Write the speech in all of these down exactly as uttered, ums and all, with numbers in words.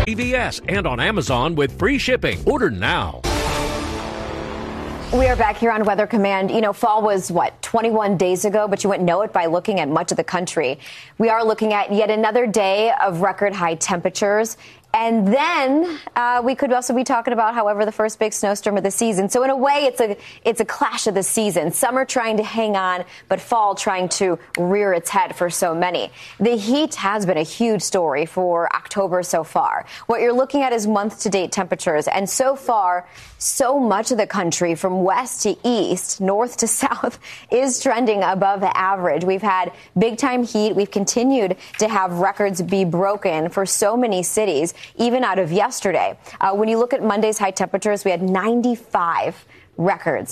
C V S and on Amazon with free shipping. Order now. We are back here on Weather Command. You know, fall was, what, twenty-one days ago, but you wouldn't know it by looking at much of the country. We are looking at yet another day of record high temperatures. And then uh, we could also be talking about, however, the first big snowstorm of the season. So in a way, it's a it's a clash of the season. Summer trying to hang on, but fall trying to rear its head for so many. The heat has been a huge story for October so far. What you're looking at is month-to-date temperatures. And so far, so much of the country, from west to east, north to south, is trending above average. We've had big-time heat. We've continued to have records be broken for so many cities, even out of yesterday. Uh, when you look at Monday's high temperatures, we had ninety-five records.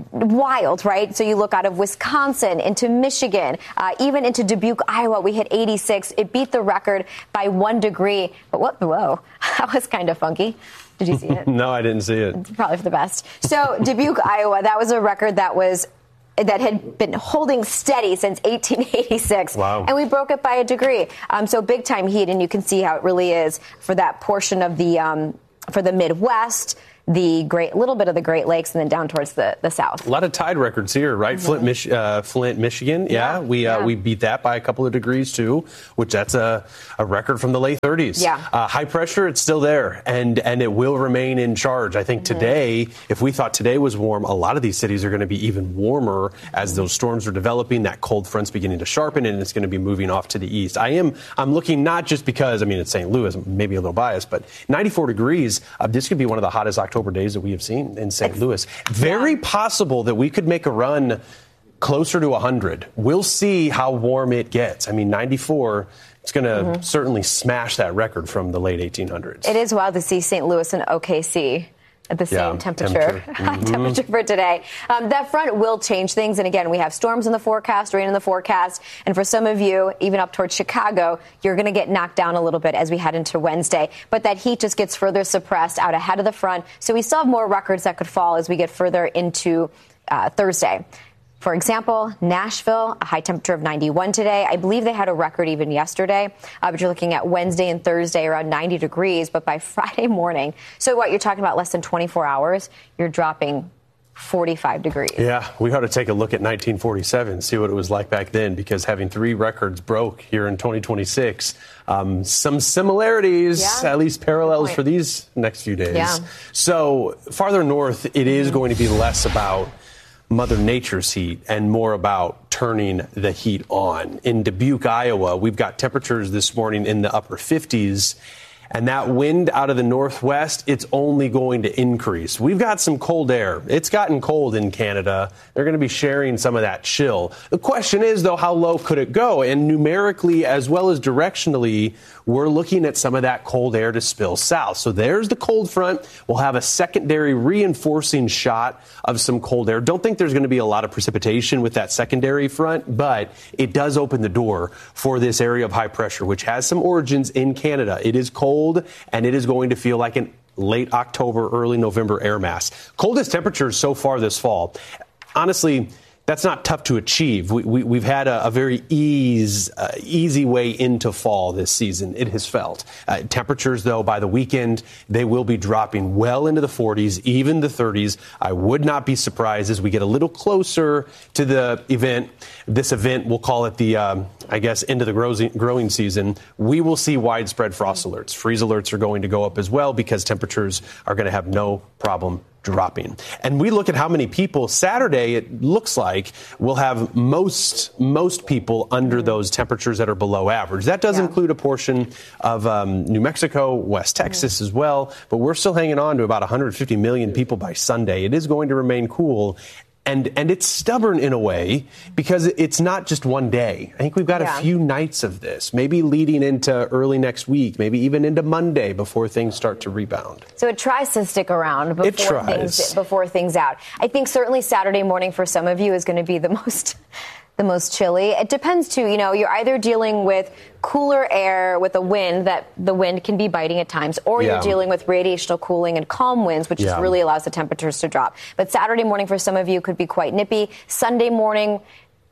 Wild, right? So you look out of Wisconsin into Michigan, uh, even into Dubuque, Iowa, we hit eighty-six. It beat the record by one degree. But what? Whoa, that was kind of funky. Did you see it? No, I didn't see it. It's probably for the best. So Dubuque, Iowa, that was a record that was that had been holding steady since eighteen eighty-six. Wow. And we broke it by a degree. Um, so big time heat, and you can see how it really is for that portion of the, um, for the Midwest, the great little bit of the Great Lakes, and then down towards the, the south. A lot of tide records here, right? Mm-hmm. Flint, Mich- uh, Flint, Michigan. Yeah, yeah. we uh, yeah. we beat that by a couple of degrees too, which that's a, a record from the late thirties. Yeah. Uh, high pressure, it's still there, and and it will remain in charge. I think mm-hmm. today, if we thought today was warm, a lot of these cities are going to be even warmer as those storms are developing. That cold front's beginning to sharpen, and it's going to be moving off to the east. I am I'm looking not just because I mean it's Saint Louis, maybe a little biased, but ninety-four degrees. Uh, this could be one of the hottest October days that we have seen in Saint Louis. Very yeah. possible that we could make a run closer to one hundred. We'll see how warm it gets. I mean, ninety-four, it's going to mm-hmm. certainly smash that record from the late eighteen hundreds. It is wild to see Saint Louis and O K C at the same yeah, temperature, temperature. Mm-hmm. temperature for today. Um, that front will change things. And again, we have storms in the forecast, rain in the forecast. And for some of you, even up towards Chicago, you're going to get knocked down a little bit as we head into Wednesday. But that heat just gets further suppressed out ahead of the front. So we still have more records that could fall as we get further into uh, Thursday. For example, Nashville, a high temperature of ninety-one today. I believe they had a record even yesterday. Uh, but you're looking at Wednesday and Thursday around ninety degrees. But by Friday morning, so what you're talking about less than twenty-four hours, you're dropping forty-five degrees. Yeah, we ought to take a look at nineteen forty-seven, see what it was like back then, because having three records broke here in twenty twenty-six, um, some similarities, yeah. at least parallels for these next few days. Yeah. So farther north, it is mm-hmm. going to be less about Mother Nature's heat and more about turning the heat on. In Dubuque, Iowa, we've got temperatures this morning in the upper fifties. And that wind out of the northwest, it's only going to increase. We've got some cold air. It's gotten cold in Canada. They're going to be sharing some of that chill. The question is, though, how low could it go? And numerically as well as directionally, we're looking at some of that cold air to spill south. So there's the cold front. We'll have a secondary reinforcing shot of some cold air. Don't think there's going to be a lot of precipitation with that secondary front, but it does open the door for this area of high pressure, which has some origins in Canada. It is cold, and it is going to feel like an late October, early November air mass. Coldest temperatures so far this fall. Honestly, that's not tough to achieve. We, we, we've had a, a very ease, uh, easy way into fall this season, it has felt. Uh, temperatures, though, by the weekend, they will be dropping well into the forties, even the thirties. I would not be surprised as we get a little closer to the event. This event, we'll call it the, um, I guess, end of the growing, growing season. We will see widespread frost alerts. Freeze alerts are going to go up as well because temperatures are going to have no problem dropping. And we look at how many people Saturday, it looks like we'll have most most people under those temperatures that are below average. That does yeah. include a portion of um, New Mexico, West Texas mm-hmm. as well. But we're still hanging on to about one hundred fifty million people by Sunday. It is going to remain cool. And and it's stubborn in a way because it's not just one day. I think we've got yeah. a few nights of this, maybe leading into early next week, maybe even into Monday before things start to rebound. So it tries to stick around before, it tries. Things, before things out. I think certainly Saturday morning for some of you is going to be the most... the most chilly. It depends, too. You know, you're either dealing with cooler air with a wind that the wind can be biting at times, or yeah. you're dealing with radiational cooling and calm winds, which yeah. really allows the temperatures to drop. But Saturday morning for some of you could be quite nippy. Sunday morning,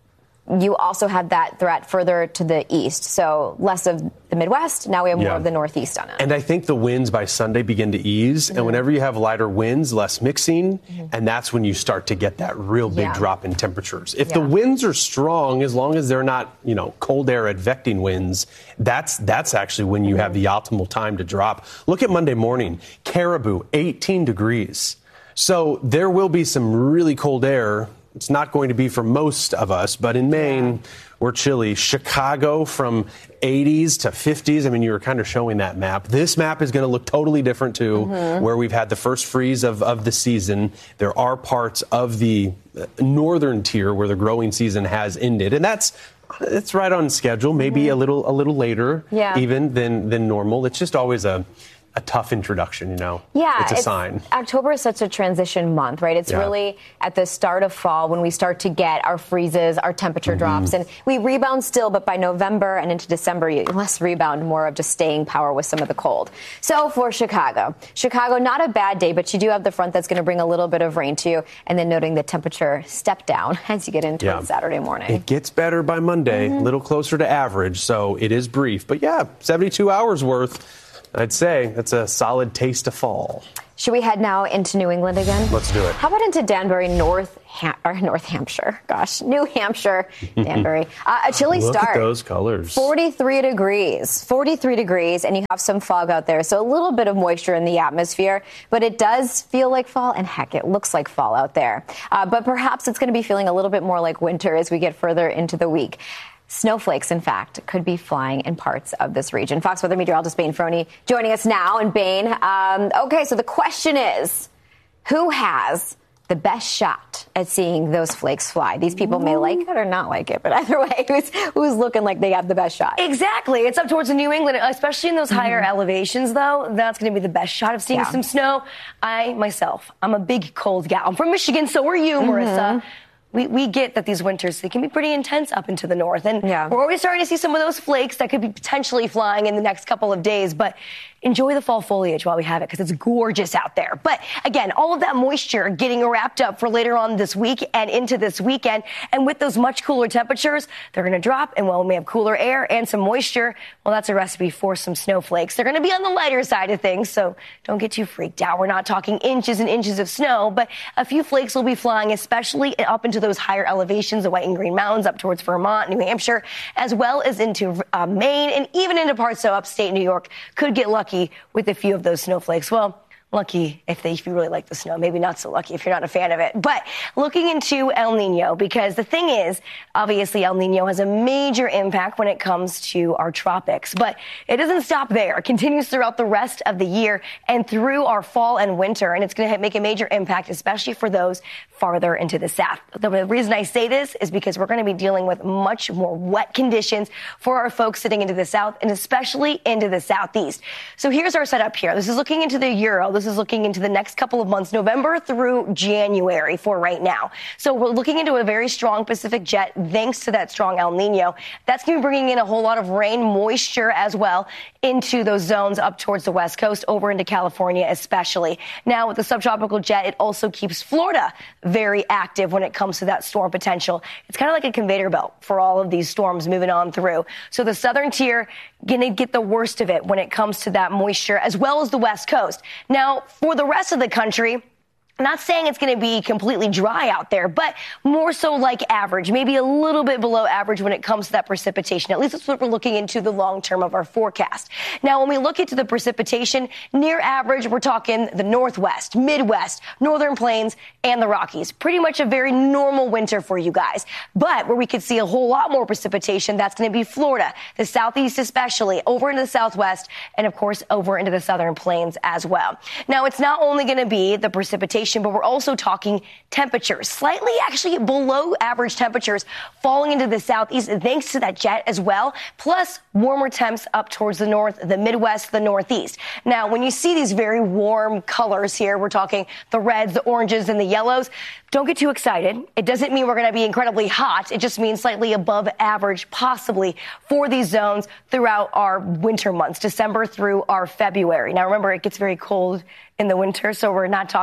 you also had that threat further to the east. So less of the Midwest. Now we have more yeah. of the Northeast on it. And I think the winds by Sunday begin to ease. Mm-hmm. And whenever you have lighter winds, less mixing. Mm-hmm. And that's when you start to get that real big yeah. drop in temperatures. If yeah. the winds are strong, as long as they're not, you know, cold air advecting winds, that's that's actually when you mm-hmm. have the optimal time to drop. Look at Monday morning. Caribou, eighteen degrees. So there will be some really cold air. It's not going to be for most of us, but in Maine, yeah. we're chilly. Chicago from eighties to fifties. I mean, you were kind of showing that map. This map is going to look totally different, too, mm-hmm. where we've had the first freeze of, of the season. There are parts of the northern tier where the growing season has ended, and that's it's right on schedule, maybe mm-hmm. a little a little later yeah. even than, than normal. It's just always a... a tough introduction, you know. Yeah. It's a it's, sign. October is such a transition month, right? It's yeah. really at the start of fall when we start to get our freezes, our temperature mm-hmm. drops, and we rebound still, but by November and into December, you less rebound, more of just staying power with some of the cold. So for Chicago, Chicago, not a bad day, but you do have the front that's going to bring a little bit of rain to you, and then noting the temperature step down as you get into yeah. Saturday morning. It gets better by Monday, a mm-hmm. little closer to average, so it is brief. But yeah, seventy-two hours worth. I'd say that's a solid taste of fall. Should we head now into New England again? Let's do it. How about into Danbury, North Ham- or North Hampshire? Gosh, New Hampshire, Danbury. Uh, a chilly Look start. Look at those colors. forty-three degrees. forty-three degrees, and you have some fog out there, so a little bit of moisture in the atmosphere. But it does feel like fall, and heck, it looks like fall out there. Uh, but perhaps it's going to be feeling a little bit more like winter as we get further into the week. Snowflakes, in fact, could be flying in parts of this region. Fox Weather meteorologist Bain Frohney joining us now. And Bain, um, okay, so the question is, who has the best shot at seeing those flakes fly? These people may like it or not like it, but either way, who's, who's looking like they have the best shot? Exactly. It's up towards New England, especially in those mm-hmm. higher elevations, though. That's going to be the best shot of seeing yeah. some snow. I, myself, I'm a big cold gal. I'm from Michigan, so are you, mm-hmm. Marissa. We we get that these winters, they can be pretty intense up into the north. And yeah. we're already starting to see some of those flakes that could be potentially flying in the next couple of days. But enjoy the fall foliage while we have it, because it's gorgeous out there. But again, all of that moisture getting wrapped up for later on this week and into this weekend. And with those much cooler temperatures, they're going to drop. And while we have cooler air and some moisture, well, that's a recipe for some snowflakes. They're going to be on the lighter side of things, so don't get too freaked out. We're not talking inches and inches of snow, but a few flakes will be flying, especially up into those higher elevations, the White and Green Mountains up towards Vermont, New Hampshire, as well as into uh, Maine and even into parts of upstate New York. Could get lucky with a few of those snowflakes. Well, lucky if, they, if you really like the snow. Maybe not so lucky if you're not a fan of it. But looking into El Nino, because the thing is, obviously El Nino has a major impact when it comes to our tropics. But it doesn't stop there. It continues throughout the rest of the year and through our fall and winter. And it's going to make a major impact, especially for those farther into the south. The reason I say this is because we're going to be dealing with much more wet conditions for our folks sitting into the south and especially into the southeast. So here's our setup here. This is looking into the Euro. This is looking into the next couple of months, November through January for right now. So we're looking into a very strong Pacific jet thanks to that strong El Nino. That's going to be bringing in a whole lot of rain, moisture as well into those zones up towards the west coast, over into California especially. Now with the subtropical jet, it also keeps Florida very active when it comes to that storm potential. It's kind of like a conveyor belt for all of these storms moving on through. So the southern tier going to get the worst of it when it comes to that moisture, as well as the west coast. Now, for the rest of the country, I'm not saying it's going to be completely dry out there, but more so like average, maybe a little bit below average when it comes to that precipitation. At least that's what we're looking into the long term of our forecast. Now, when we look into the precipitation, near average, we're talking the Northwest, Midwest, Northern Plains, and the Rockies. Pretty much a very normal winter for you guys. But where we could see a whole lot more precipitation, that's going to be Florida, the Southeast especially, over into the Southwest, and of course over into the Southern Plains as well. Now, it's not only going to be the precipitation, but we're also talking temperatures, slightly actually below average temperatures falling into the southeast thanks to that jet as well, plus warmer temps up towards the north, the Midwest, the Northeast. Now, when you see these very warm colors here, we're talking the reds, the oranges, and the yellows. Don't get too excited. It doesn't mean we're going to be incredibly hot. It just means slightly above average, possibly, for these zones throughout our winter months, December through our February. Now, remember, it gets very cold in the winter, so we're not talking six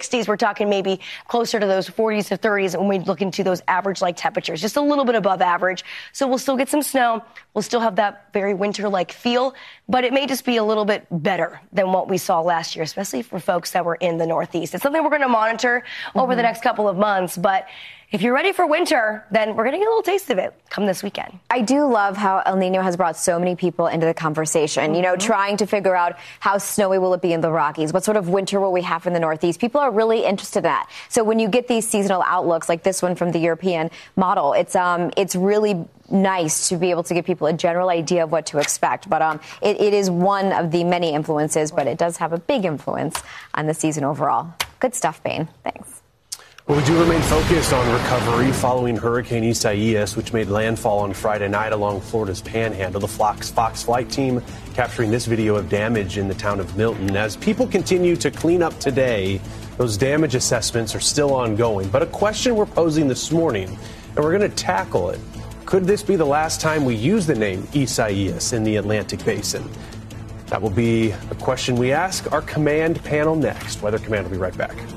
sixties. We're talking maybe closer to those forties to thirties when we look into those average-like temperatures, just a little bit above average. So we'll still get some snow. We'll still have that very winter-like feel, but it may just be a little bit better than what we saw last year, especially for folks that were in the Northeast. It's something we're going to monitor mm-hmm. over the next couple of months, but if you're ready for winter, then we're going to get a little taste of it come this weekend. I do love how El Nino has brought so many people into the conversation, mm-hmm. you know, trying to figure out how snowy will it be in the Rockies? What sort of winter will we have in the Northeast? People are really interested in that. So when you get these seasonal outlooks like this one from the European model, it's um, it's really nice to be able to give people a general idea of what to expect. But um, it, it is one of the many influences, but it does have a big influence on the season overall. Good stuff, Bane. Thanks. Well, we do remain focused on recovery following Hurricane Isaias, which made landfall on Friday night along Florida's Panhandle. The Fox, Fox flight team capturing this video of damage in the town of Milton. As people continue to clean up today, those damage assessments are still ongoing. But a question we're posing this morning, and we're going to tackle it. Could this be the last time we use the name Isaias in the Atlantic Basin? That will be a question we ask our command panel next. Weather Command will be right back.